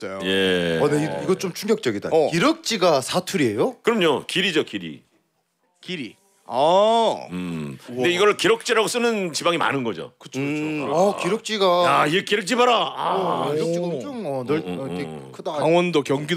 예. 근데 이거 좀 충격적이다. 어. 기럭지가 사투리예요? 그럼요. 길이죠, 길이. 길이. 근데 이걸 기럭지라고 쓰는 지방이 많은 거죠. 그렇죠. 기럭지가 야, 이 기럭지 봐라. 아, 기럭지가 엄청 이렇게 크다. 강원도 경기도